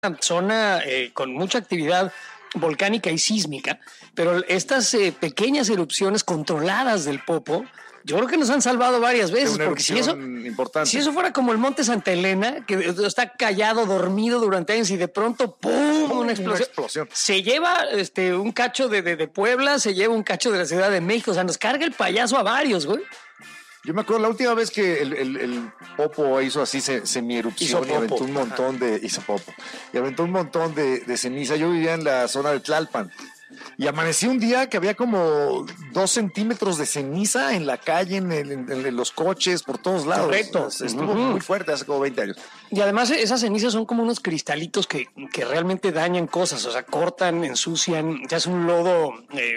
zona con mucha actividad volcánica y sísmica, pero estas pequeñas erupciones controladas del Popo, yo creo que nos han salvado varias veces, porque si eso fuera como el Monte Santa Elena, que está callado, dormido durante años y de pronto ¡pum! Una explosión. Se lleva un cacho de Puebla, se lleva un cacho de la Ciudad de México, o sea, nos carga el payaso a varios, güey. Yo me acuerdo la última vez que el Popo hizo así semi-erupción y aventó un montón aventó un montón de ceniza. Yo vivía en la zona de Tlalpan y amanecí un día que había como 2 centímetros de ceniza en la calle, en los coches, por todos lados. Correcto. Estuvo muy fuerte hace como 20 años. Y además esas cenizas son como unos cristalitos que realmente dañan cosas, o sea, cortan, ensucian, ya es un lodo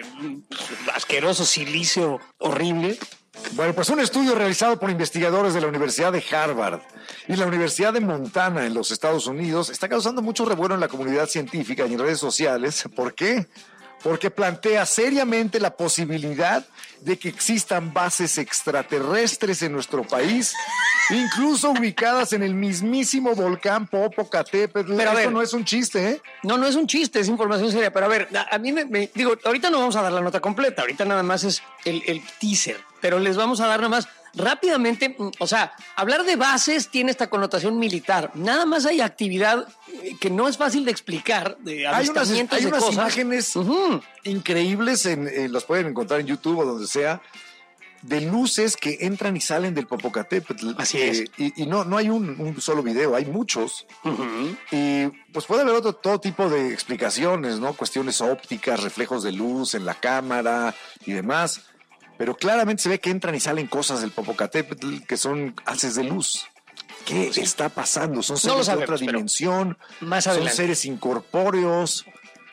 asqueroso, silicio, horrible. Bueno, pues un estudio realizado por investigadores de la Universidad de Harvard y la Universidad de Montana en los Estados Unidos está causando mucho revuelo en la comunidad científica y en redes sociales. ¿Por qué? Porque plantea seriamente la posibilidad de que existan bases extraterrestres en nuestro país, incluso ubicadas en el mismísimo volcán Popocatépetl. Pero eso no es un chiste, ¿eh? No es un chiste, es información seria. Pero a ver, a mí me digo, ahorita no vamos a dar la nota completa, ahorita nada más es el teaser, pero les vamos a dar nada más rápidamente, o sea, hablar de bases tiene esta connotación militar. Nada más hay actividad que no es fácil de explicar, de avistamientos de cosas. Hay unas imágenes increíbles, las pueden encontrar en YouTube o donde sea, de luces que entran y salen del Popocatépetl. Así es. Y no hay un solo video, hay muchos. Y pues puede haber todo tipo de explicaciones, ¿no? Cuestiones ópticas, reflejos de luz en la cámara y demás. Pero claramente se ve que entran y salen cosas del Popocatépetl que son haces de luz. ¿Qué está pasando? Son seres de otra dimensión, son seres incorpóreos.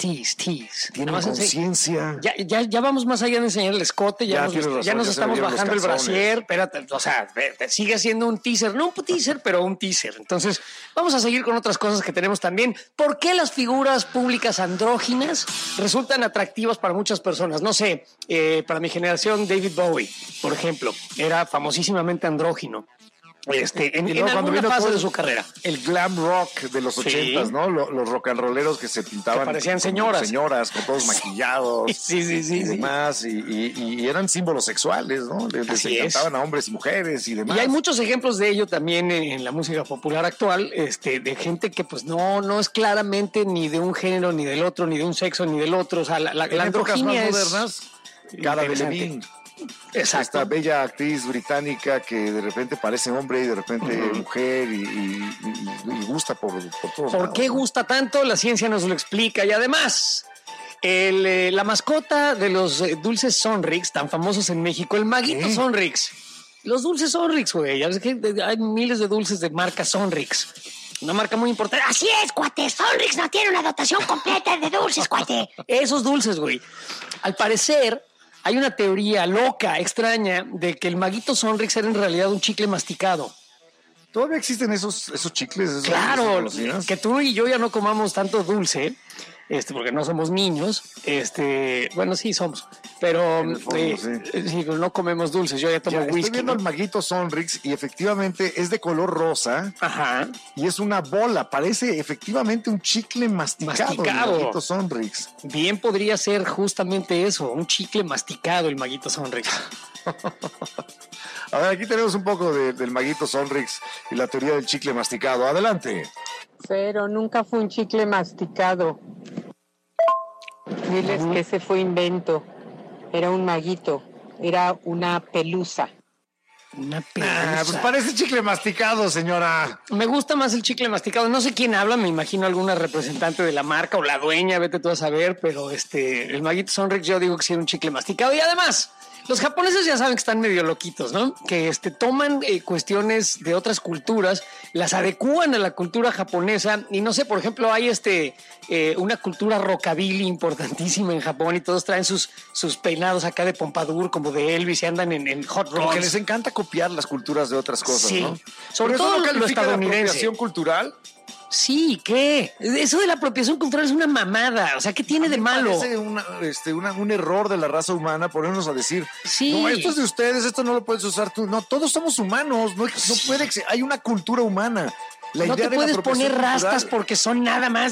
Tienen conciencia. Ya vamos más allá de enseñar el escote, ya nos estamos bajando el brasier. Espérate, o sea, sigue siendo un teaser, no un teaser, pero un teaser. Entonces, vamos a seguir con otras cosas que tenemos también. ¿Por qué las figuras públicas andróginas resultan atractivas para muchas personas? No sé, para mi generación, David Bowie, por ejemplo, era famosísimamente andrógino. En alguna fase de su carrera. El glam rock de los 80s, ¿no? Los rock and rolleros que se pintaban. Que parecían señoras, con todos maquillados. Sí. Y demás. Y eran símbolos sexuales, ¿no? Les encantaban a hombres y mujeres y demás. Y hay muchos ejemplos de ello también en la música popular actual, de gente que pues no es claramente ni de un género, ni del otro, ni de un sexo, ni del otro. O sea, la androginia es modernas, Cara Delevingne. Exacto. Esta bella actriz británica que de repente parece hombre y de repente mujer y gusta por todos lados. ¿Qué gusta tanto? La ciencia nos lo explica. Y además, la mascota de los dulces Sonrix, tan famosos en México, el maguito Sonrix. Los dulces Sonrix, güey. Ya ves que hay miles de dulces de marca Sonrix. Una marca muy importante. Así es, cuate. Sonrix no tiene una dotación completa de dulces, cuate. Esos dulces, güey. Al parecer, hay una teoría loca, extraña, de que el maguito Sonrix era en realidad un chicle masticado. ¿Todavía existen esos chicles? Claro, que tú y yo ya no comamos tanto dulce, porque no somos niños. Bueno, sí somos, pero sí, no comemos dulces. Yo ya tomo whisky. Estoy viendo el maguito Sonrix y efectivamente es de color rosa. Ajá. Y es una bola. Parece efectivamente un chicle masticado. El maguito Sonrix. Bien podría ser justamente eso, un chicle masticado el maguito Sonrix. A ver, aquí tenemos un poco del maguito Sonrix y la teoría del chicle masticado. Adelante. Pero nunca fue un chicle masticado. Diles que ese fue invento. Era un maguito. Era una pelusa. Una pelusa. Pues parece chicle masticado, señora. Me gusta más el chicle masticado. No sé quién habla, me imagino alguna representante de la marca o la dueña, vete tú a saber, pero el maguito Sonrix yo digo que sí era un chicle masticado. Y además, los japoneses ya saben que están medio loquitos, ¿no? Que toman cuestiones de otras culturas, las adecúan a la cultura japonesa y no sé, por ejemplo, hay una cultura rockabilly importantísima en Japón y todos traen sus peinados acá de pompadour como de Elvis y andan en hot rods. Porque les encanta copiar las culturas de otras cosas, sí, ¿no? Sobre todo lo estadounidense. ¿La apropiación cultural? Sí, ¿qué? Eso de la apropiación cultural es una mamada. O sea, ¿qué tiene de malo? Parece un error de la raza humana ponernos a decir, sí, no, esto es de ustedes, esto no lo puedes usar tú. No, todos somos humanos, no puede, hay una cultura humana. La No idea te de la puedes apropiación poner rastas cultural. porque son nada más